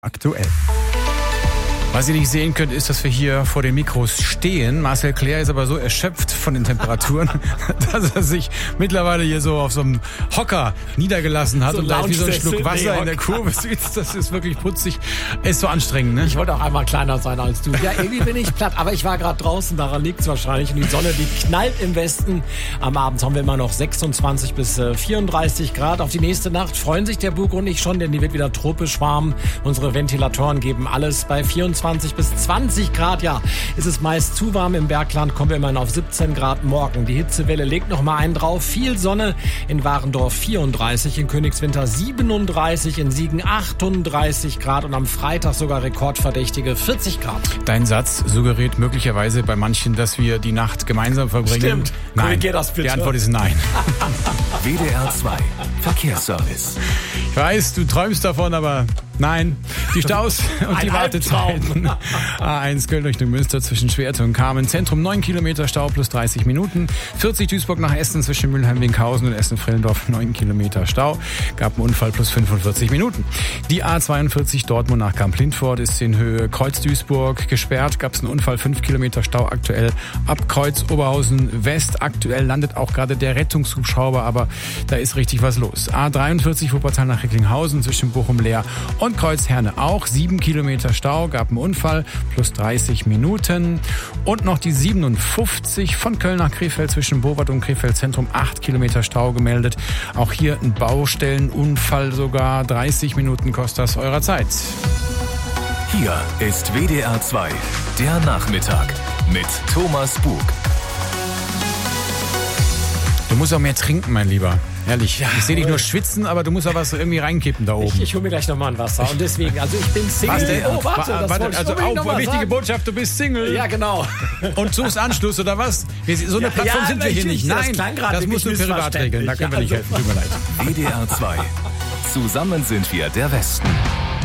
Aktuell. Was ihr nicht sehen könnt, ist, dass wir hier vor den Mikros stehen. Marcel Clair ist aber so erschöpft von den Temperaturen, dass er sich mittlerweile hier so auf so einem Hocker niedergelassen hat so und da wie so ein Schluck Wasser in der Kurve sitzt. Das ist wirklich putzig. Ist so anstrengend, ne? Ich wollte auch einmal kleiner sein als du. Ja, irgendwie bin ich platt, aber ich war gerade draußen, daran liegt's wahrscheinlich. Und die Sonne, die knallt im Westen. Am Abend haben wir immer noch 26 bis 34 Grad. Auf die nächste Nacht freuen sich der Bug und ich schon, denn die wird wieder tropisch warm. Unsere Ventilatoren geben alles bei 24 bis 20 Grad. Ja, ist es meist zu warm im Bergland, kommen wir immerhin auf 17 Grad morgen. Die Hitzewelle legt noch mal einen drauf. Viel Sonne, in Warendorf 34, in Königswinter 37, in Siegen 38 Grad und am Freitag sogar rekordverdächtige 40 Grad. Dein Satz suggeriert möglicherweise bei manchen, dass wir die Nacht gemeinsam verbringen. Stimmt. Nein, korrigier das bitte. Die Antwort ist nein. WDR 2 Verkehrsservice. Ich weiß, du träumst davon, aber nein. Die Staus und die Wartezeiten. A1 Köln Richtung Münster zwischen Schwerte und Kamen. Zentrum 9 Kilometer Stau plus 30 Minuten. 40 Duisburg nach Essen zwischen Mülheim-Winkhausen und Essen-Frillendorf 9 Kilometer Stau. Gab einen Unfall plus 45 Minuten. Die A42 Dortmund nach Kamp-Lintfort ist in Höhe Kreuz-Duisburg gesperrt. Gab es einen Unfall, 5 Kilometer Stau aktuell ab Kreuz Oberhausen West. Aktuell landet auch gerade der Rettungshubschrauber, aber da ist richtig was los. A43 Wuppertal nach Recklinghausen zwischen Bochum-Leer und Kreuz-Herne auch. 7 Kilometer Stau, gab einen Unfall, plus 30 Minuten. Und noch die 57 von Köln nach Krefeld zwischen Bowart und Krefeld Zentrum. 8 Kilometer Stau gemeldet. Auch hier ein Baustellenunfall sogar. 30 Minuten kostet das eurer Zeit. Hier ist WDR 2, der Nachmittag mit Thomas Bug. Du musst auch mehr trinken, mein Lieber. Ehrlich, ja, ich sehe dich nur schwitzen, aber du musst auch was irgendwie reinkippen da oben. Ich hole mir gleich nochmal ein Wasser. Und deswegen, also ich bin Single. Was denn? Oh, warte, also auch wichtige Botschaft, du bist Single. Ja, genau. Und suchst Anschluss, oder was? So eine Plattform sind wir hier nicht. Nein, das musst du privat regeln. Da können wir nicht helfen. Tut mir leid. WDR 2. Zusammen sind wir der Westen.